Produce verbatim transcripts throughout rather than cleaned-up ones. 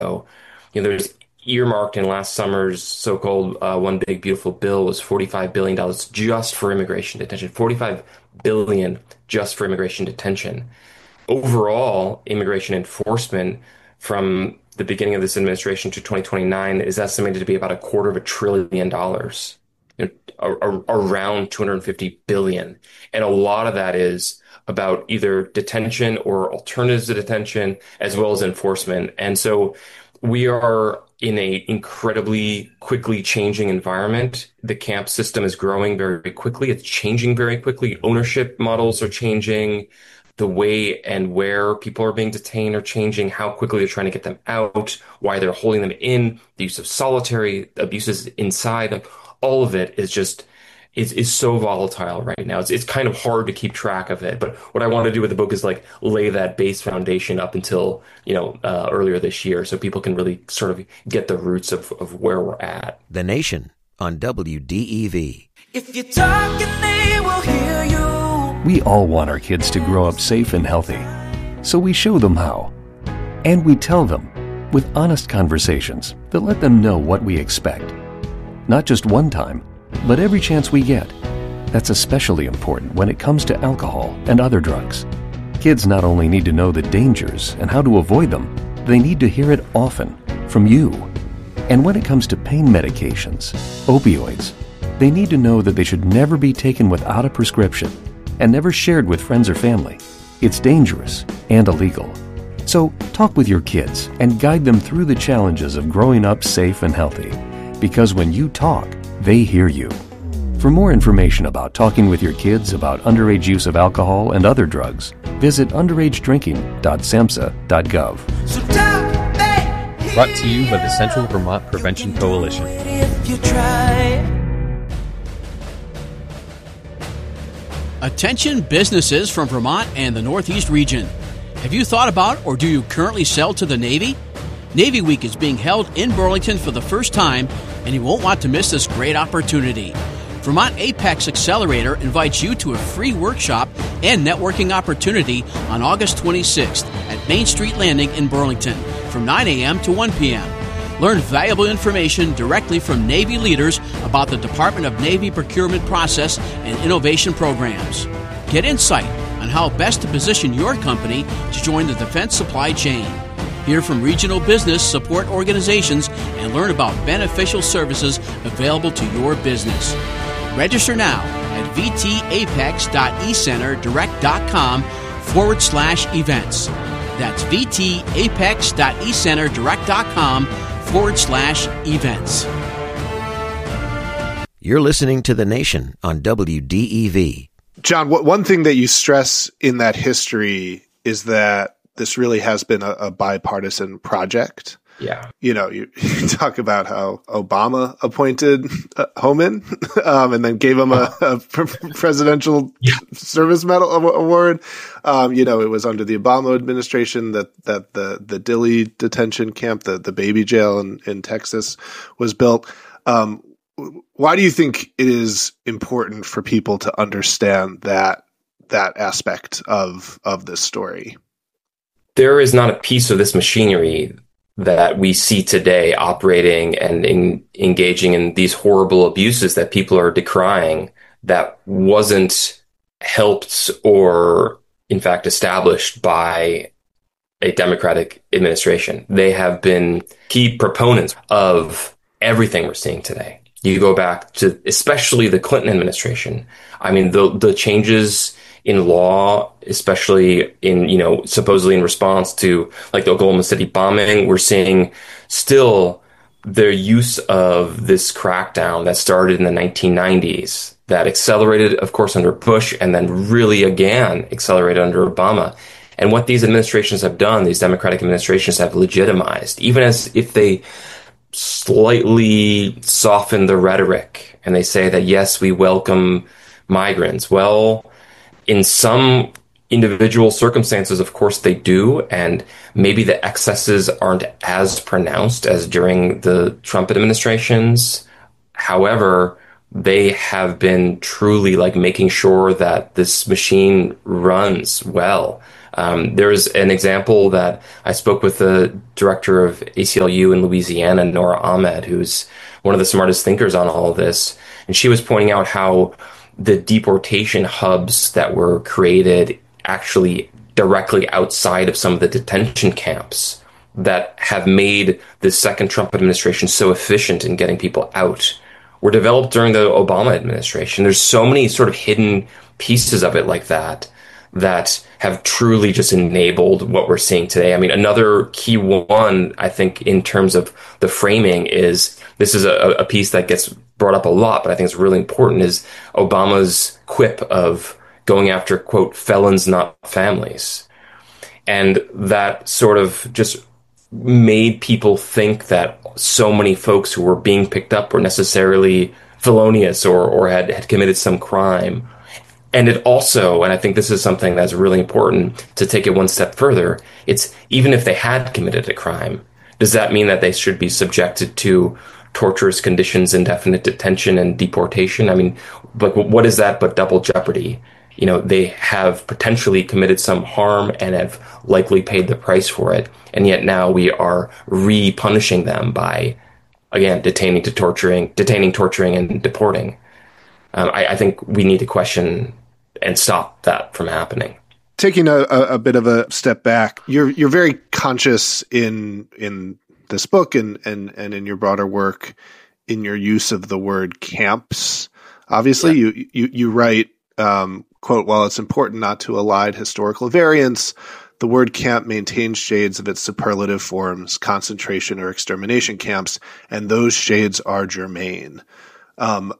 You know, there's earmarked in last summer's so-called uh, One Big Beautiful Bill was forty-five billion dollars just for immigration detention. forty-five billion dollars just for immigration detention. Overall, immigration enforcement from the beginning of this administration to twenty twenty-nine is estimated to be about a quarter of a trillion dollars, you know, a- a- around two hundred fifty billion. And a lot of that is about either detention or alternatives to detention, as well as enforcement. And so we are in a incredibly quickly changing environment. The camp system is growing very quickly. It's changing very quickly. Ownership models are changing. The way and where people are being detained are changing, how quickly they're trying to get them out, why they're holding them in, the use of solitary abuses inside. Like all of it is just is is so volatile right now. It's it's kind of hard to keep track of it. But what I want to do with the book is like lay that base foundation up until, you know, uh, earlier this year so people can really sort of get the roots of, of where we're at. The Nation on W D E V. If you're talking, they will hear you. We all want our kids to grow up safe and healthy, so we show them how. And we tell them with honest conversations that let them know what we expect. Not just one time, but every chance we get. That's especially important when it comes to alcohol and other drugs. Kids not only need to know the dangers and how to avoid them, they need to hear it often from you. And when it comes to pain medications, opioids, they need to know that they should never be taken without a prescription and never shared with friends or family. It's dangerous and illegal. So talk with your kids and guide them through the challenges of growing up safe and healthy. Because when you talk, they hear you. For more information about talking with your kids about underage use of alcohol and other drugs, visit underage drinking dot samhsa dot gov. So talk, they Brought to you by the Central Vermont Prevention Coalition. if you try. Attention businesses from Vermont and the Northeast region. Have you thought about or do you currently sell to the Navy? Navy Week is being held in Burlington for the first time, and you won't want to miss this great opportunity. Vermont Apex Accelerator invites you to a free workshop and networking opportunity on August twenty-sixth at Main Street Landing in Burlington from nine a.m. to one p.m. Learn valuable information directly from Navy leaders about the Department of Navy procurement process and innovation programs. Get insight on how best to position your company to join the defense supply chain. Hear from regional business support organizations and learn about beneficial services available to your business. Register now at vtapexecenterdirect.com forward slash events. That's vtapexecenterdirect.com forward slash events. You're listening to The Nation on W D E V. John, what, one thing that you stress in that history is that this really has been a, a bipartisan project. Yeah. You know, you, you talk about how Obama appointed uh, Homan um, and then gave him a, a presidential Yeah. service medal award. Um, you know, it was under the Obama administration that, that the, the Dilley detention camp, the, the baby jail in, in Texas was built. Um, why do you think it is important for people to understand that, that aspect of, of this story? There is not a piece of this machinery that we see today operating and in, engaging in these horrible abuses that people are decrying that wasn't helped or, in fact, established by a Democratic administration. They have been key proponents of everything we're seeing today. You go back to especially the Clinton administration. I mean, the the changes in law, especially in, you know, supposedly in response to like the Oklahoma City bombing, we're seeing still their use of this crackdown that started in the nineteen nineties, that accelerated, of course, under Bush, and then really again accelerated under Obama. And what these administrations have done, these Democratic administrations have legitimized, even as if they slightly soften the rhetoric and they say that, yes, we welcome migrants. Well, in some individual circumstances, of course, they do. And maybe the excesses aren't as pronounced as during the Trump administrations. However, they have been truly like making sure that this machine runs well. Um, there's an example that I spoke with the director of A C L U in Louisiana, Nora Ahmed, who's one of the smartest thinkers on all of this. And she was pointing out how the deportation hubs that were created actually directly outside of some of the detention camps that have made the second Trump administration so efficient in getting people out were developed during the Obama administration. There's so many sort of hidden pieces of it like that that have truly just enabled what we're seeing today. I mean, another key one, I think, in terms of the framing is, this is a, a piece that gets brought up a lot, but I think it's really important, is Obama's quip of going after, quote, felons, not families. And that sort of just made people think that so many folks who were being picked up were necessarily felonious or, or had, had committed some crime. And it also, and I think this is something that's really important to take it one step further, it's even if they had committed a crime, does that mean that they should be subjected to torturous conditions, indefinite detention, and deportation? I mean, like, what is that but double jeopardy? You know, they have potentially committed some harm and have likely paid the price for it. And yet now we are re-punishing them by, again, detaining to torturing, detaining, torturing, and deporting. Um, I, I think we need to question and stop that from happening. Taking a, a bit of a step back, you're you're very conscious in in this book and and and in your broader work in your use of the word camps. Obviously, yeah. you you you write, um, quote, "While it's important not to elide historical variance, the word camp maintains shades of its superlative forms, concentration or extermination camps, and those shades are germane." Um,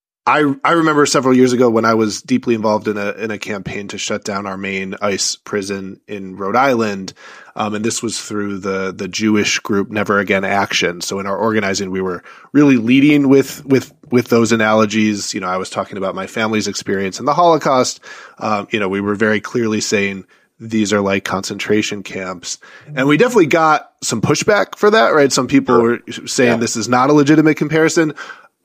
I I remember several years ago when I was deeply involved in a in a campaign to shut down our main ICE prison in Rhode Island, um, and this was through the the Jewish group Never Again Action. So in our organizing, we were really leading with with with those analogies. You know, I was talking about my family's experience in the Holocaust. Um, you know, we were very clearly saying these are like concentration camps, and we definitely got some pushback for that. Right? Some people were saying yeah. this is not a legitimate comparison.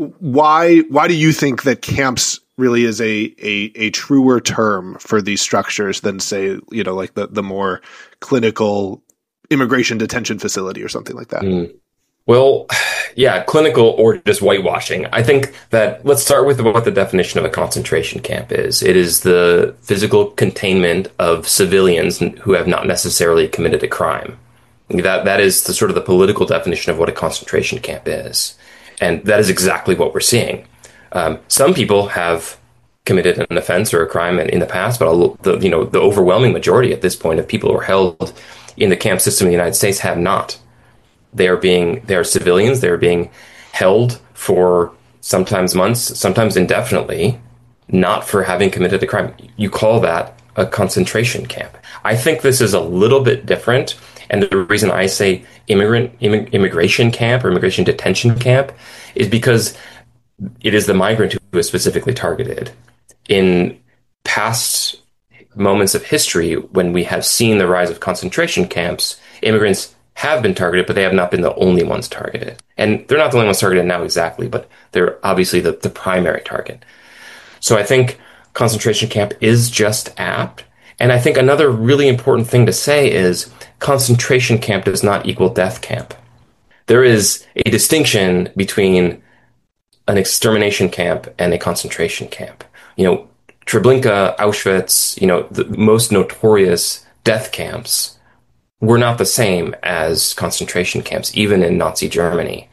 Why why do you think that camps really is a, a a truer term for these structures than, say, you know, like the, the more clinical immigration detention facility or something like that? Mm. Well, yeah, clinical or just whitewashing. I think that let's start with what the definition of a concentration camp is. It is the physical containment of civilians who have not necessarily committed a crime. That that is the sort of the political definition of what a concentration camp is. And that is exactly what we're seeing. Um, some people have committed an offense or a crime in, in the past, but the, you know, the overwhelming majority at this point of people who are held in the camp system in the United States have not. They are being, they are civilians. They are being held for sometimes months, sometimes indefinitely, not for having committed a crime. You call that a concentration camp. I think this is a little bit different. And the reason I say immigrant imm- immigration camp or immigration detention camp is because it is the migrant who is specifically targeted. In past moments of history, when we have seen the rise of concentration camps, immigrants have been targeted, but they have not been the only ones targeted. And they're not the only ones targeted now exactly, but they're obviously the, the primary target. So I think concentration camp is just apt. And I think another really important thing to say is concentration camp does not equal death camp. There is a distinction between an extermination camp and a concentration camp. You know, Treblinka, Auschwitz, you know, the most notorious death camps were not the same as concentration camps, even in Nazi Germany.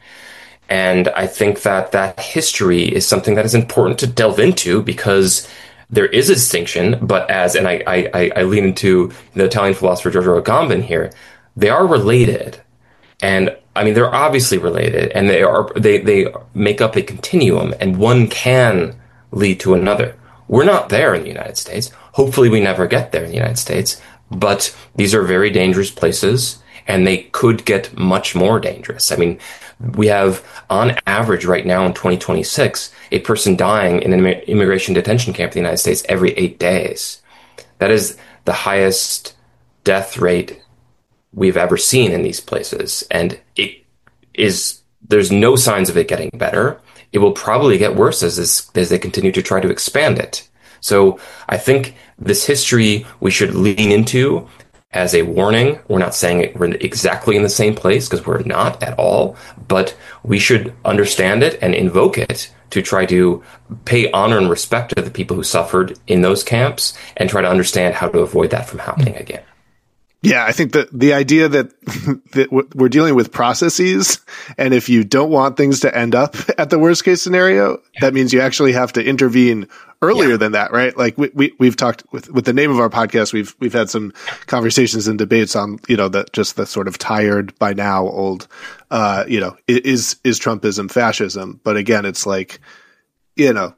And I think that that history is something that is important to delve into because there is a distinction, but as, and I, I, I lean into the Italian philosopher Giorgio Agamben here, they are related. And I mean, they're obviously related and they are, they, they make up a continuum and one can lead to another. We're not there in the United States. Hopefully we never get there in the United States, but these are very dangerous places and they could get much more dangerous. I mean, we have on average right now in twenty twenty-six, a person dying in an immigration detention camp in the United States every eight days. That is the highest death rate we've ever seen in these places. And it is, there's no signs of it getting better. It will probably get worse as this, as they continue to try to expand it. So I think this history we should lean into as a warning. We're not saying it, we're exactly in the same place because we're not at all, but we should understand it and invoke it to try to pay honor and respect to the people who suffered in those camps and try to understand how to avoid that from happening again. Yeah, I think that the idea that, that we're dealing with processes, and if you don't want things to end up at the worst case scenario, yeah. that means you actually have to intervene earlier yeah. than that, right? Like we, we we've talked with with the name of our podcast, we've we've had some conversations and debates on, you know, that just the sort of tired by now old, uh, you know, is is Trumpism fascism? But again, it's like, you know,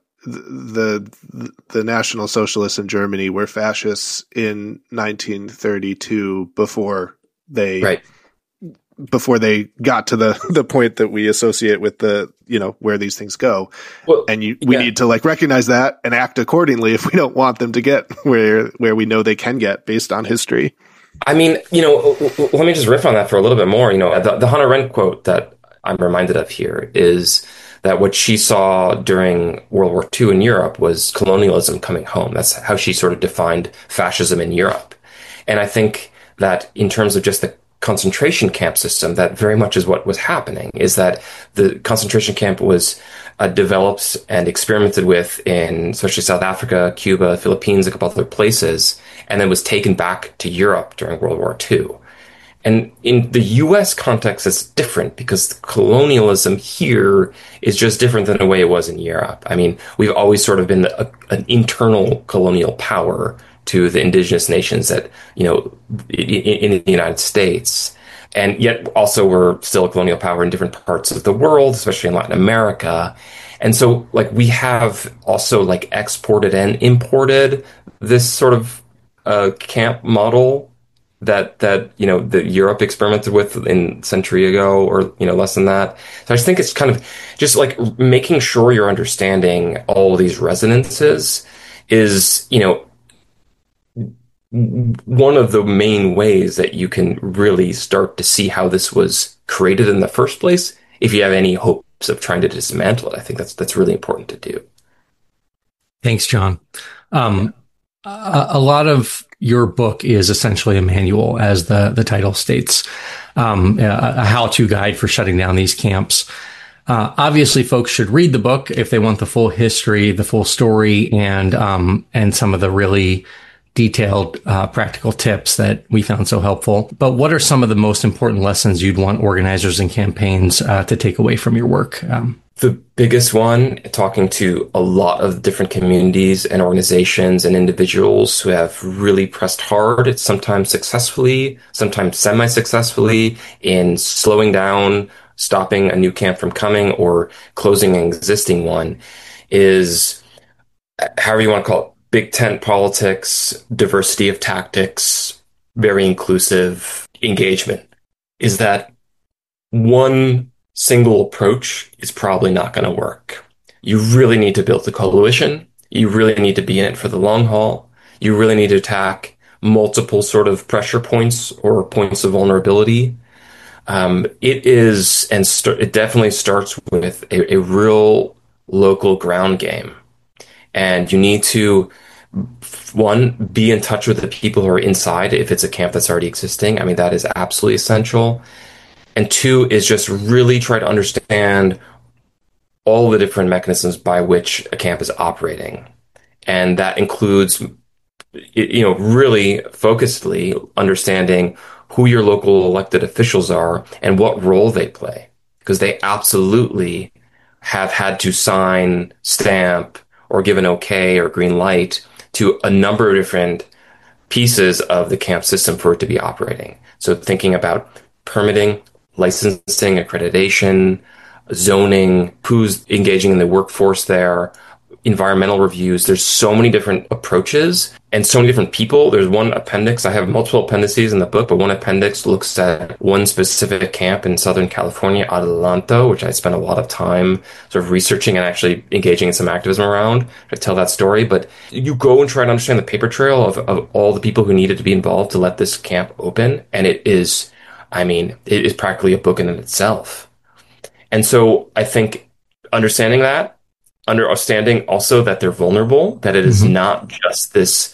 the the, the National Socialists in Germany were fascists in nineteen thirty-two before they right. before they got to the the point that we associate with the, you know, where these things go. Well, and you we yeah. need to like recognize that and act accordingly if we don't want them to get where where we know they can get based on history. I mean, you know, let me just riff on that for a little bit more. You know, the, the Hannah Arendt quote that I'm reminded of here is that what she saw during World War Two in Europe was colonialism coming home. That's how she sort of defined fascism in Europe. And I think that in terms of just the concentration camp system, that very much is what was happening, is that the concentration camp was uh, developed and experimented with in especially South Africa, Cuba, Philippines, a couple other places, and then was taken back to Europe during World War Two. And in the U S context, it's different because colonialism here is just different than the way it was in Europe. I mean, we've always sort of been a, an internal colonial power to the indigenous nations that, you know, in, in the United States. And yet also we're still a colonial power in different parts of the world, especially in Latin America. And so like we have also like exported and imported this sort of uh, camp model that, that, you know, that Europe experimented with in a century ago or, you know, less than that. So I just think it's kind of just like making sure you're understanding all of these resonances is, you know, one of the main ways that you can really start to see how this was created in the first place. If you have any hopes of trying to dismantle it, I think that's, that's really important to do. Thanks, John. Um, a, a lot of your book is essentially a manual, as the, the title states, um, a, a how-to guide for shutting down these camps. Uh, obviously, folks should read the book if they want the full history, the full story, and um, and some of the really detailed uh, practical tips that we found so helpful. But what are some of the most important lessons you'd want organizers and campaigns uh, to take away from your work? Um, The biggest one, talking to a lot of different communities and organizations and individuals who have really pressed hard, sometimes successfully, sometimes semi-successfully, in slowing down, stopping a new camp from coming, or closing an existing one, is, however you want to call it, big tent politics, diversity of tactics, very inclusive engagement. Is that one single approach is probably not going to work. You really need to build a coalition. You really need to be in it for the long haul. You really need to attack multiple sort of pressure points or points of vulnerability. Um, it is, and st- it definitely starts with a, a real local ground game. And you need to, one, be in touch with the people who are inside if it's a camp that's already existing. I mean, that is absolutely essential. And two is just really try to understand all the different mechanisms by which a camp is operating. And that includes, you know, really focusedly understanding who your local elected officials are and what role they play. Because they absolutely have had to sign, stamp, or give an okay or green light to a number of different pieces of the camp system for it to be operating. So thinking about permitting, licensing, accreditation, zoning, who's engaging in the workforce there, environmental reviews. There's so many different approaches and so many different people. There's one appendix. I have multiple appendices in the book, but one appendix looks at one specific camp in Southern California, Adelanto, which I spent a lot of time sort of researching and actually engaging in some activism around to tell that story. But you go and try to understand the paper trail of, of all the people who needed to be involved to let this camp open. And it is, I mean, it is practically a book in itself. And so I think understanding that, understanding also that they're vulnerable, that it is Mhm. not just this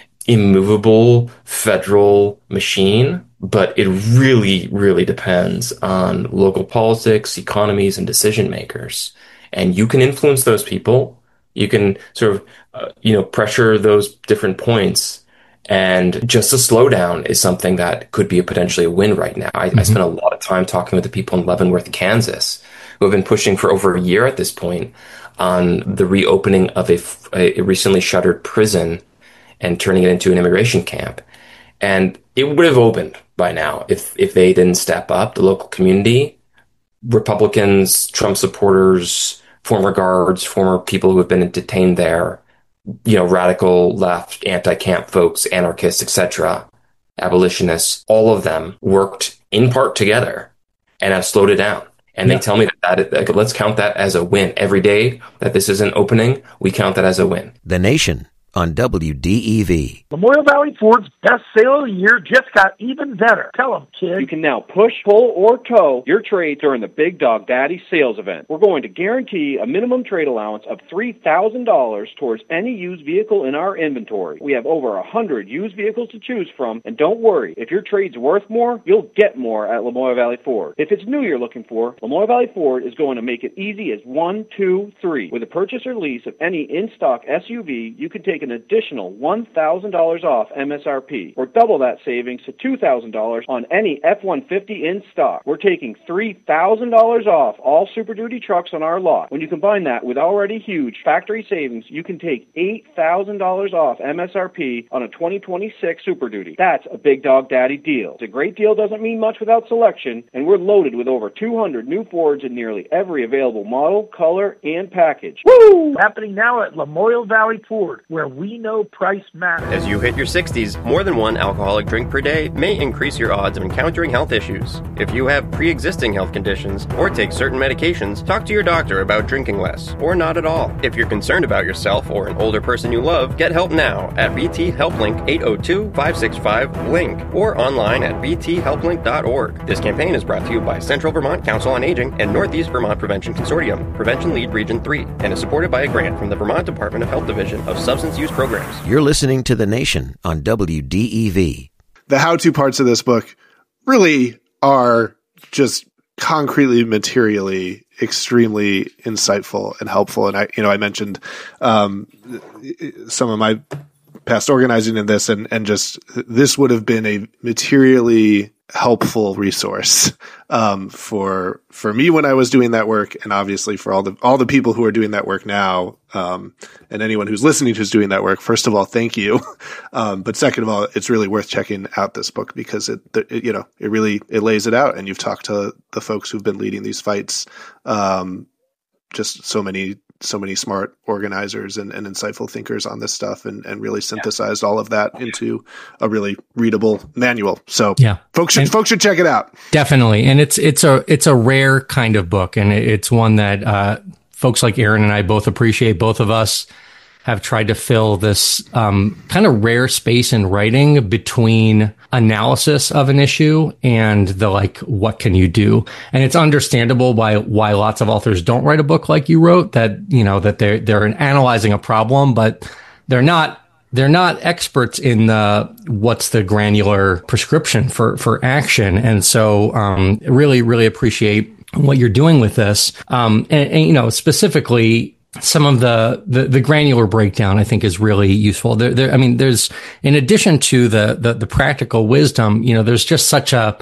immovable federal machine, but it really, really depends on local politics, economies, and decision makers. And you can influence those people. You can sort of, uh, you know, pressure those different points. And just a slowdown is something that could be a potentially a win right now. I, Mhm. I spent a lot of time talking with the people in Leavenworth, Kansas, who have been pushing for over a year at this point on the reopening of a, a recently shuttered prison and turning it into an immigration camp. And it would have opened by now if, if they didn't step up, the local community, Republicans, Trump supporters, former guards, former people who have been detained there, you know, radical left, anti-camp folks, anarchists, et cetera, abolitionists, all of them worked in part together and have slowed it down. And Yeah. they tell me that, that let's count that as a win. Every day that this isn't opening, we count that as a win. The Nation on W D E V. Memorial Valley Ford's best sale of the year just got even better. Tell them, kid. You can now push, pull, or tow your trade during the Big Dog Daddy sales event. We're going to guarantee a minimum trade allowance of three thousand dollars towards any used vehicle in our inventory. We have over one hundred used vehicles to choose from, and don't worry, if your trade's worth more, you'll get more at Lamoille Valley Ford. If it's new you're looking for, Lamoille Valley Ford is going to make it easy as one, two, three. With a purchase or lease of any in-stock S U V, you can take an additional one thousand dollars off M S R P, or double that savings to two thousand dollars on any F one fifty in stock. We're taking three thousand dollars off all Super Duty trucks on our lot. When you combine that with already huge factory savings, you can take eight thousand dollars off M S R P on a twenty twenty-six Super Duty. That's a Big Dog Daddy deal. It's a great deal doesn't mean much without selection, and we're loaded with over two hundred new Fords in nearly every available model, color, and package. Woo! Happening now at Lamoille Valley Ford, where we know price matters. As you hit your sixties, more than one alcoholic drink per day may increase your odds of encountering health issues. If you have pre-existing health conditions or take certain medications, talk to your doctor about drinking less or not at all. If you're concerned about yourself or an older person you love, get help now at V T HelpLink eight oh two, five six five, LINK or online at v t help link dot org. This campaign is brought to you by Central Vermont Council on Aging and Northeast Vermont Prevention Consortium, Prevention Lead Region three, and is supported by a grant from the Vermont Department of Health Division of Substance Use Programs. You're listening to The Nation on W D E V. The how-to parts of this book really are just concretely, materially, extremely insightful and helpful. And I, you know, I mentioned um, some of my past organizing in this, and and just this would have been a materially helpful resource um, for for me when I was doing that work, and obviously for all the all the people who are doing that work now, um, and anyone who's listening who's doing that work. First of all, thank you, um, but second of all, it's really worth checking out this book because it, it you know it really it lays it out, and you've talked to the folks who've been leading these fights. Um, just so many so many smart organizers and, and insightful thinkers on this stuff, and, and really synthesized yeah. all of that into a really readable manual. So yeah, folks should, and folks should check it out. Definitely. And it's, it's a, it's a rare kind of book. And it's one that, uh, folks like Aaron and I both appreciate. Both of us have tried to fill this, um, kind of rare space in writing between analysis of an issue and the, like, what can you do? And it's understandable why, why lots of authors don't write a book like you wrote, that, you know, that they're, they're analyzing a problem, but they're not, they're not experts in the, what's the granular prescription for, for action. And so, um, really, really appreciate what you're doing with this. Um, and, and you know, specifically, some of the, the, the granular breakdown, I think, is really useful. There, there, I mean, there's, in addition to the, the, the practical wisdom, you know, there's just such a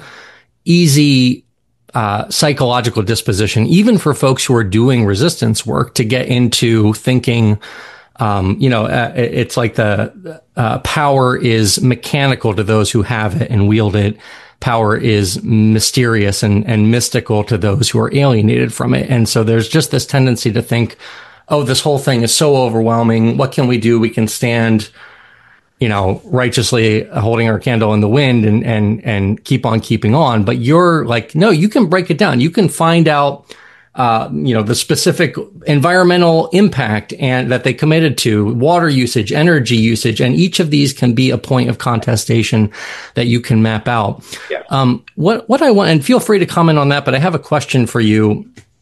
easy, uh, psychological disposition, even for folks who are doing resistance work, to get into thinking, um, you know, uh, it's like the, uh, power is mechanical to those who have it and wield it. Power is mysterious and, and mystical to those who are alienated from it. And so there's just this tendency to think, oh, this whole thing is so overwhelming. What can we do? We can stand, you know, righteously holding our candle in the wind and, and, and keep on keeping on. But you're like, no, you can break it down. You can find out, uh, you know, the specific environmental impact and that they committed to, water usage, energy usage, and each of these can be a point of contestation that you can map out. Yeah. Um, what, what I want, and feel free to comment on that, but I have a question for you.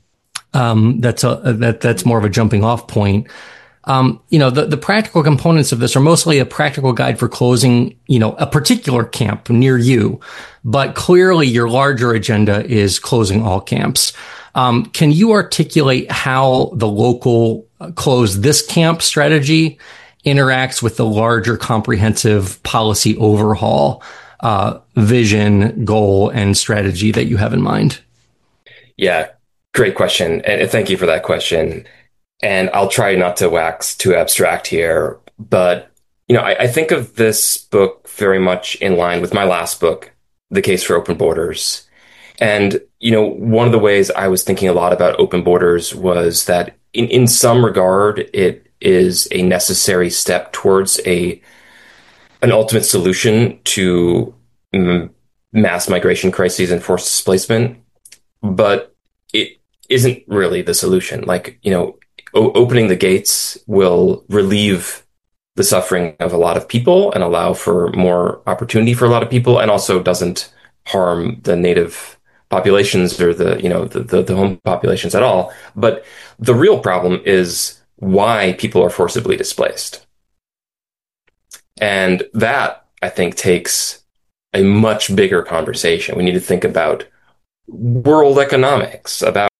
Um, that's a that that's more of a jumping off point. Um, you know, the, the practical components of this are mostly a practical guide for closing, you know, a particular camp near you. But clearly your larger agenda is closing all camps. Um, can you articulate how the local uh, close this camp strategy interacts with the larger comprehensive policy overhaul, uh, vision, goal, and strategy that you have in mind? Yeah, great question. And thank you for that question. And I'll try not to wax too abstract here, but, you know, I, I think of this book very much in line with my last book, The Case for Open Borders. And, you know, one of the ways I was thinking a lot about open borders was that in, in some regard, it is a necessary step towards a an ultimate solution to mm, mass migration crises and forced displacement. But it isn't really the solution. Like, you know, o- opening the gates will relieve the suffering of a lot of people and allow for more opportunity for a lot of people, and also doesn't harm the native populations or the, you know, the, the, the home populations at all. But the real problem is why people are forcibly displaced. And that, I think, takes a much bigger conversation. We need to think about world economics, about